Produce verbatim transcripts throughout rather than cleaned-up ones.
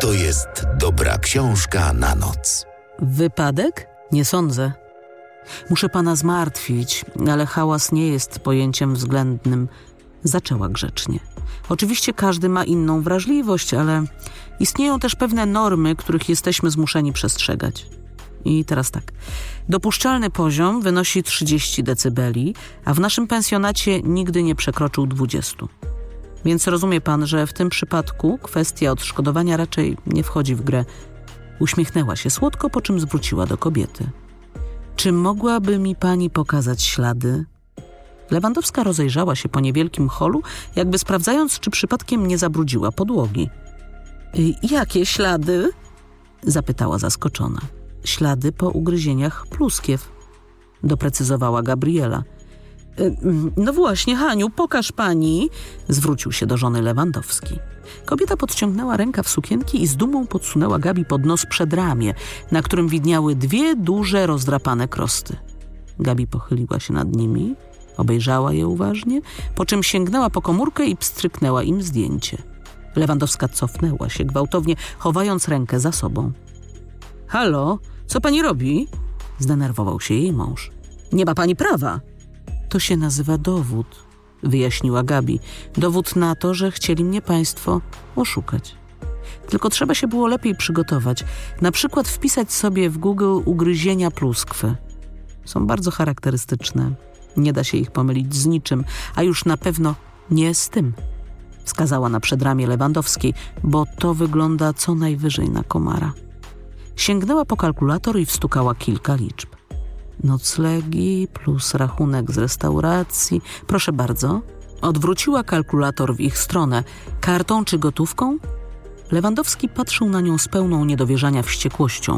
to jest dobra książka na noc. Wypadek? Nie sądzę. Muszę pana zmartwić, ale hałas nie jest pojęciem względnym. Zaczęła grzecznie. Oczywiście każdy ma inną wrażliwość, ale istnieją też pewne normy, których jesteśmy zmuszeni przestrzegać. I teraz tak. Dopuszczalny poziom wynosi trzydzieści decybeli, a w naszym pensjonacie nigdy nie przekroczył dwudziestu. Więc rozumie pan, że w tym przypadku kwestia odszkodowania raczej nie wchodzi w grę. Uśmiechnęła się słodko, po czym zwróciła do kobiety. Czy mogłaby mi pani pokazać ślady? Lewandowska rozejrzała się po niewielkim holu, jakby sprawdzając, czy przypadkiem nie zabrudziła podłogi. Jakie ślady? Zapytała zaskoczona. Ślady po ugryzieniach pluskiew, doprecyzowała Gabriela. No właśnie, Haniu, pokaż pani, zwrócił się do żony Lewandowski. Kobieta podciągnęła rękaw sukienki i z dumą podsunęła Gabi pod nos przedramię, na którym widniały dwie duże, rozdrapane krosty. Gabi pochyliła się nad nimi, obejrzała je uważnie, po czym sięgnęła po komórkę i pstryknęła im zdjęcie. Lewandowska cofnęła się gwałtownie, chowając rękę za sobą. Halo, co pani robi? Zdenerwował się jej mąż. Nie ma pani prawa. To się nazywa dowód, wyjaśniła Gabi. Dowód na to, że chcieli mnie państwo oszukać. Tylko trzeba się było lepiej przygotować. Na przykład wpisać sobie w Google ugryzienia pluskwy. Są bardzo charakterystyczne. Nie da się ich pomylić z niczym, a już na pewno nie z tym. Wskazała na przedramię Lewandowskiej, bo to wygląda co najwyżej na komara. Sięgnęła po kalkulator i wstukała kilka liczb. Noclegi plus rachunek z restauracji. Proszę bardzo. Odwróciła kalkulator w ich stronę. Kartą czy gotówką? Lewandowski patrzył na nią z pełną niedowierzania wściekłością.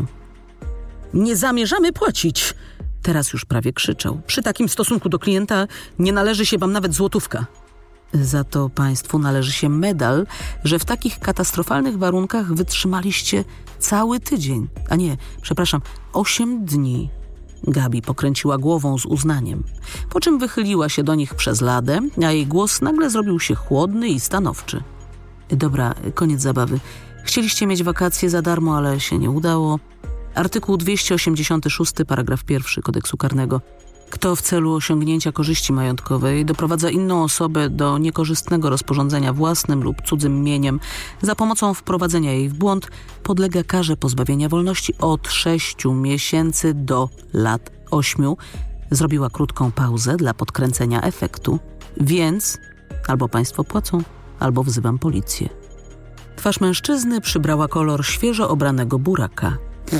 Nie zamierzamy płacić! Teraz już prawie krzyczał. Przy takim stosunku do klienta nie należy się wam nawet złotówka. Za to państwu należy się medal, że w takich katastrofalnych warunkach wytrzymaliście cały tydzień. A nie, przepraszam, osiem dni. Gabi pokręciła głową z uznaniem, po czym wychyliła się do nich przez ladę, a jej głos nagle zrobił się chłodny i stanowczy. Dobra, koniec zabawy. Chcieliście mieć wakacje za darmo, ale się nie udało. Artykuł dwieście osiemdziesiąty szósty, paragraf pierwszy Kodeksu Karnego. Kto w celu osiągnięcia korzyści majątkowej doprowadza inną osobę do niekorzystnego rozporządzenia własnym lub cudzym mieniem za pomocą wprowadzenia jej w błąd, podlega karze pozbawienia wolności od sześciu miesięcy do lat ośmiu. Zrobiła krótką pauzę dla podkręcenia efektu. Więc albo państwo płacą, albo wzywam policję. Twarz mężczyzny przybrała kolor świeżo obranego buraka.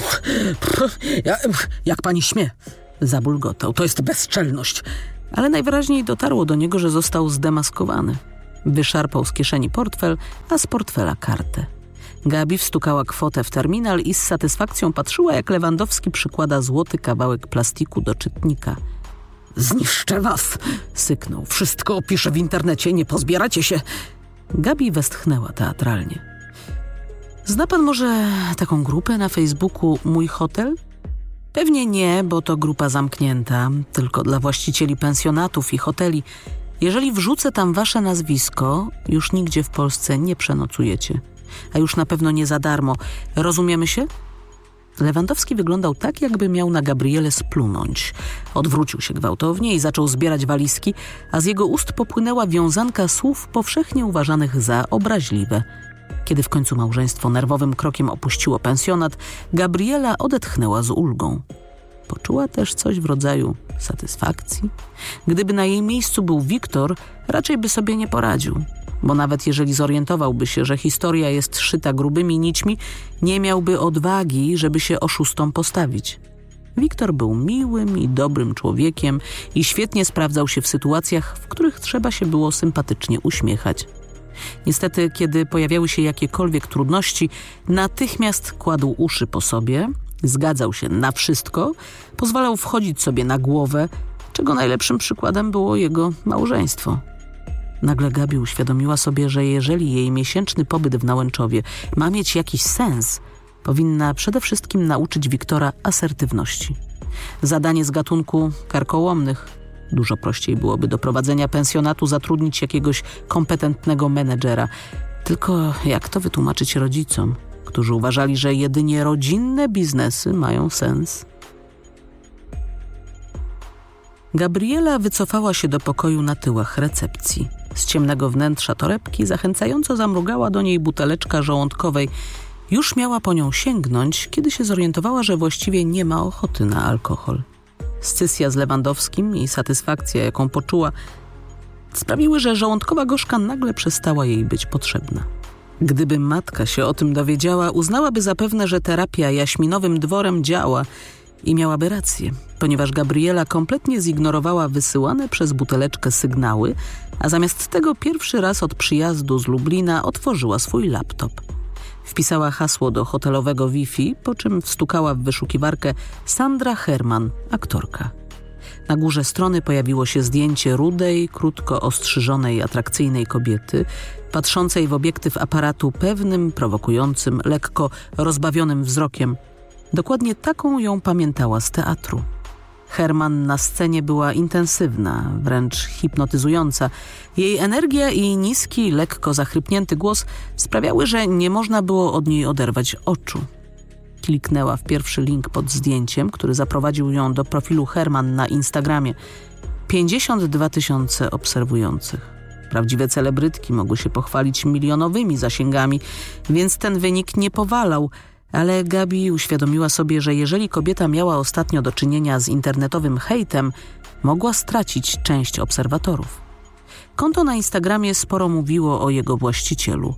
Ja, jak pani śmie? Zabulgotał. To jest bezczelność. Ale najwyraźniej dotarło do niego, że został zdemaskowany. Wyszarpał z kieszeni portfel, a z portfela kartę. Gabi wstukała kwotę w terminal i z satysfakcją patrzyła, jak Lewandowski przykłada złoty kawałek plastiku do czytnika. Zniszczę was! Syknął. Wszystko opiszę w internecie, nie pozbieracie się. Gabi westchnęła teatralnie. Zna pan może taką grupę na Facebooku Mój Hotel? Pewnie nie, bo to grupa zamknięta, tylko dla właścicieli pensjonatów i hoteli. Jeżeli wrzucę tam wasze nazwisko, już nigdzie w Polsce nie przenocujecie. A już na pewno nie za darmo. Rozumiemy się? Lewandowski wyglądał tak, jakby miał na Gabrielę splunąć. Odwrócił się gwałtownie i zaczął zbierać walizki, a z jego ust popłynęła wiązanka słów powszechnie uważanych za obraźliwe. Kiedy w końcu małżeństwo nerwowym krokiem opuściło pensjonat, Gabriela odetchnęła z ulgą. Poczuła też coś w rodzaju satysfakcji. Gdyby na jej miejscu był Wiktor, raczej by sobie nie poradził. Bo nawet jeżeli zorientowałby się, że historia jest szyta grubymi nićmi, nie miałby odwagi, żeby się oszustom postawić. Wiktor był miłym i dobrym człowiekiem i świetnie sprawdzał się w sytuacjach, w których trzeba się było sympatycznie uśmiechać. Niestety, kiedy pojawiały się jakiekolwiek trudności, natychmiast kładł uszy po sobie, zgadzał się na wszystko, pozwalał wchodzić sobie na głowę, czego najlepszym przykładem było jego małżeństwo. Nagle Gabi uświadomiła sobie, że jeżeli jej miesięczny pobyt w Nałęczowie ma mieć jakiś sens, powinna przede wszystkim nauczyć Wiktora asertywności. Zadanie z gatunku karkołomnych. Dużo prościej byłoby do prowadzenia pensjonatu zatrudnić jakiegoś kompetentnego menedżera. Tylko jak to wytłumaczyć rodzicom? którzy uważali, że jedynie rodzinne biznesy mają sens. Gabriela wycofała się do pokoju na tyłach recepcji. Z ciemnego wnętrza torebki zachęcająco zamrugała do niej buteleczka żołądkowej. Już miała po nią sięgnąć, kiedy się zorientowała, że właściwie nie ma ochoty na alkohol. Scysja z Lewandowskim i satysfakcja, jaką poczuła, sprawiły, że żołądkowa gorzka nagle przestała jej być potrzebna. Gdyby matka się o tym dowiedziała, uznałaby zapewne, że terapia jaśminowym dworem działa i miałaby rację, ponieważ Gabriela kompletnie zignorowała wysyłane przez buteleczkę sygnały, a zamiast tego pierwszy raz od przyjazdu z Lublina otworzyła swój laptop. Wpisała hasło do hotelowego Wi-Fi, po czym wstukała w wyszukiwarkę Sandra Herman, aktorka. Na górze strony pojawiło się zdjęcie rudej, krótko ostrzyżonej, atrakcyjnej kobiety, patrzącej w obiektyw aparatu pewnym, prowokującym, lekko rozbawionym wzrokiem. Dokładnie taką ją pamiętała z teatru. Herman na scenie była intensywna, wręcz hipnotyzująca. Jej energia i niski, lekko zachrypnięty głos sprawiały, że nie można było od niej oderwać oczu. Kliknęła w pierwszy link pod zdjęciem, który zaprowadził ją do profilu Herman na Instagramie. pięćdziesiąt dwa tysiące obserwujących. Prawdziwe celebrytki mogły się pochwalić milionowymi zasięgami, więc ten wynik nie powalał, ale Gabi uświadomiła sobie, że jeżeli kobieta miała ostatnio do czynienia z internetowym hejtem, mogła stracić część obserwatorów. Konto na Instagramie sporo mówiło o jego właścicielu.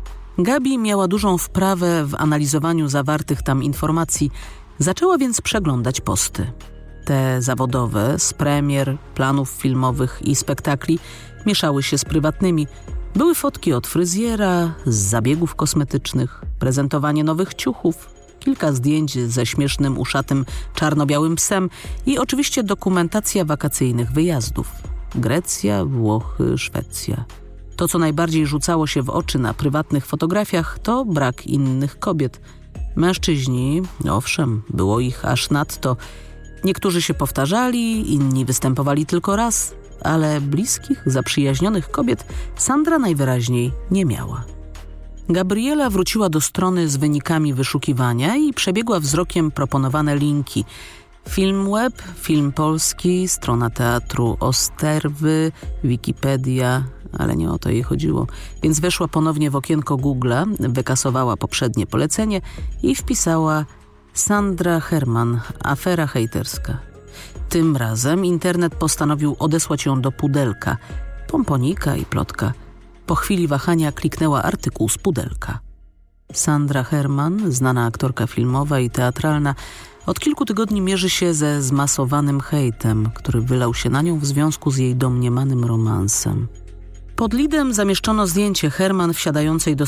Gabi miała dużą wprawę w analizowaniu zawartych tam informacji, zaczęła więc przeglądać posty. Te zawodowe, z premier, planów filmowych i spektakli, mieszały się z prywatnymi. Były fotki od fryzjera, z zabiegów kosmetycznych, prezentowanie nowych ciuchów, kilka zdjęć ze śmiesznym, uszatym, czarno-białym psem i oczywiście dokumentacja wakacyjnych wyjazdów. Grecja, Włochy, Szwecja. To, co najbardziej rzucało się w oczy na prywatnych fotografiach, to brak innych kobiet. Mężczyźni, owszem, było ich aż nadto. Niektórzy się powtarzali, inni występowali tylko raz, ale bliskich, zaprzyjaźnionych kobiet Sandra najwyraźniej nie miała. Gabriela wróciła do strony z wynikami wyszukiwania i przebiegła wzrokiem proponowane linki. Filmweb, Film Polski, strona teatru Osterwy, Wikipedia, ale nie o to jej chodziło. Więc weszła ponownie w okienko Google'a, wykasowała poprzednie polecenie i wpisała Sandra Herman, afera hejterska. Tym razem internet postanowił odesłać ją do pudelka, pomponika i plotka. Po chwili wahania kliknęła artykuł z pudelka. Sandra Herman, znana aktorka filmowa i teatralna, od kilku tygodni mierzy się ze zmasowanym hejtem, który wylał się na nią w związku z jej domniemanym romansem. Pod lidem zamieszczono zdjęcie Herman wsiadającej do